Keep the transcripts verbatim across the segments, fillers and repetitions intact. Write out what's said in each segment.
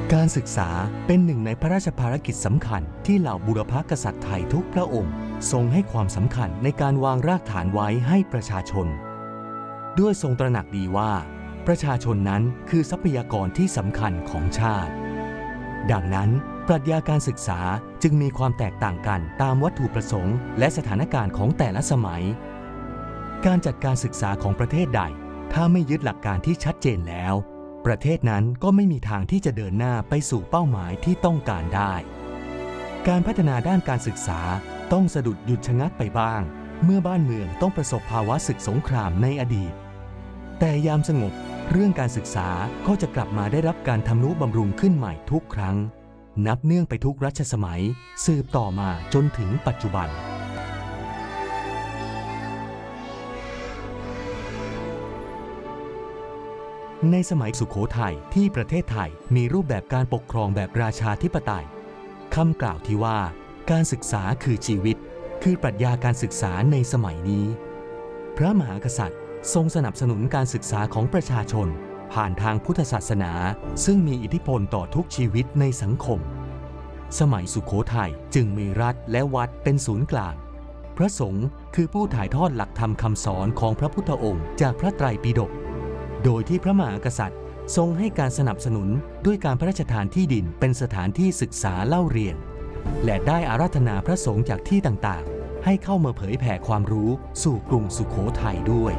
การศึกษาเป็นหนึ่งในพระราชภารกิจสำคัญที่เหล่าบุรพกษัตริย์ไทยทุกพระองค์ทรงให้ความสำคัญในการวางรากฐานไว้ให้ประชาชนด้วยทรงตระหนักดีว่าประชาชนนั้นคือทรัพยากรที่สำคัญของชาติดังนั้นปรัชญาการศึกษาจึงมีความแตกต่างกันตามวัตถุประสงค์และสถานการณ์ของแต่ละสมัยการจัดการศึกษาของประเทศใดถ้าไม่ยึดหลักการที่ชัดเจนแล้วประเทศนั้นก็ไม่มีทางที่จะเดินหน้าไปสู่เป้าหมายที่ต้องการได้การพัฒนาด้านการศึกษาต้องสะดุดหยุดชะงักไปบ้างเมื่อบ้านเมืองต้องประสบภาวะศึกสงครามในอดีตแต่ยามสงบเรื่องการศึกษาก็จะกลับมาได้รับการทำนุบำรุงขึ้นใหม่ทุกครั้งนับเนื่องไปทุกรัชสมัยสืบต่อมาจนถึงปัจจุบันในสมัยสุโขทัยที่ประเทศไทยมีรูปแบบการปกครองแบบราชาธิปไตยคำกล่าวที่ว่าการศึกษาคือชีวิตคือปรัชญาการศึกษาในสมัยนี้พระมหากษัตริย์ทรงสนับสนุนการศึกษาของประชาชนผ่านทางพุทธศาสนาซึ่งมีอิทธิพลต่อทุกชีวิตในสังคมสมัยสุโขทัยจึงมีรัฐและวัดเป็นศูนย์กลางพระสงฆ์คือผู้ถ่ายทอดหลักธรรมคำสอนของพระพุทธองค์จากพระไตรปิฎกโดยที่พระมหากษัตริย์ทรงให้การสนับสนุนด้วยการพระราชทานที่ดินเป็นสถานที่ศึกษาเล่าเรียนและได้อาราธนาพระสงฆ์จากที่ต่างๆให้เข้ามาเผยแผ่ความรู้สู่กรุงสุโขทัยด้วย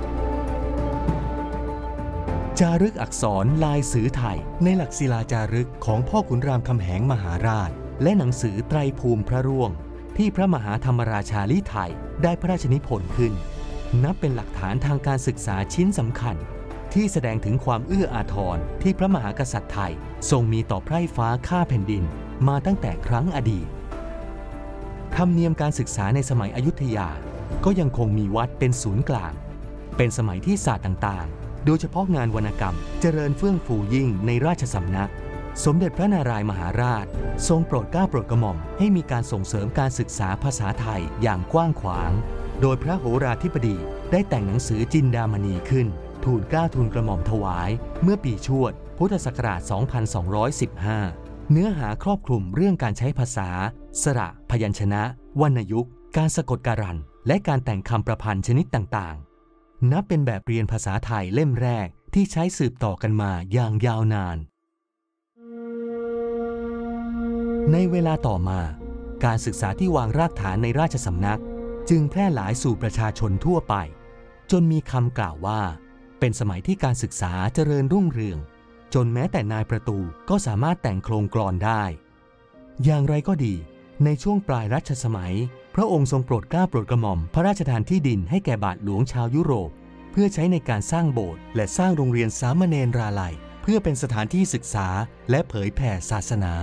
จารึกอักษรลายสือไทยในหลักศิลาจารึกของพ่อขุนรามคำแหงมหาราชและหนังสือไตรภูมิพระร่วงที่พระมหาธรรมราชาลิไทยได้พระราชนิพนธ์ขึ้นนับเป็นหลักฐานทางการศึกษาชิ้นสำคัญที่แสดงถึงความเอื้ออาทรที่พระมหากษัตริย์ไทยทรงมีต่อไพร่ฟ้าข้าแผ่นดินมาตั้งแต่ครั้งอดีตธรรมเนียมการศึกษาในสมัยอยุธยาก็ยังคงมีวัดเป็นศูนย์กลางเป็นสมัยที่ศาสตร์ต่างๆโดยเฉพาะงานวรรณกรรมเจริญเฟื่องฟูยิ่งในราชสำนักสมเด็จพระนารายณ์มหาราชทรงโปรดเกล้าโปรดกระหม่อมให้มีการส่งเสริมการศึกษาภาษาไทยอย่างกว้างขวางโดยพระโหราธิบดีได้แต่งหนังสือจินดามณีขึ้นทูลเกล้าทูลกระหม่อมถวายเมื่อปีชวดพุทธศักราช สองพันสองร้อยสิบห้า เนื้อหาครอบคลุมเรื่องการใช้ภาษาสระพยัญชนะวรรณยุกต์การสะกดการันและการแต่งคำประพันธ์ชนิดต่างๆนับเป็นแบบเรียนภาษาไทยเล่มแรกที่ใช้สืบต่อกันมาอย่างยาวนานในเวลาต่อมาการศึกษาที่วางรากฐานในราชสำนักจึงแพร่หลายสู่ประชาชนทั่วไปจนมีคำกล่าวว่าเป็นสมัยที่การศึกษาเจริญรุ่งเรืองจนแม้แต่นายประตูก็สามารถแต่งโครงกลอนได้อย่างไรก็ดีในช่วงปลายรัชสมัยพระองค์ทรงโปรดเกล้าโปรดกระหม่อมพระราชทานที่ดินให้แก่บาทหลวงชาวยุโรปเพื่อใช้ในการสร้างโบสถ์และสร้างโรงเรียนสามเณรราลัยเพื่อเป็นสถานที่ศึกษาและเผยแผ่ศาสนา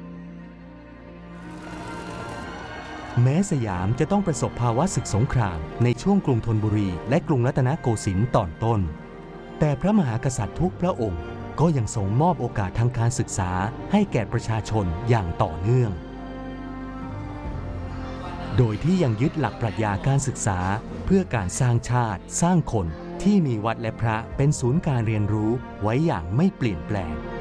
แม้สยามจะต้องประสบภาวะศึกสงครามในช่วงกรุงธนบุรีและกรุงรัตนโกสินทร์ตอนต้นแต่พระมหากษัตริย์ทุกพระองค์ก็ยังทรงมอบโอกาสทางการศึกษาให้แก่ประชาชนอย่างต่อเนื่องโดยที่ยังยึดหลักปรัชญาการศึกษาเพื่อการสร้างชาติสร้างคนที่มีวัดและพระเป็นศูนย์การเรียนรู้ไว้อย่างไม่เปลี่ยนแปลง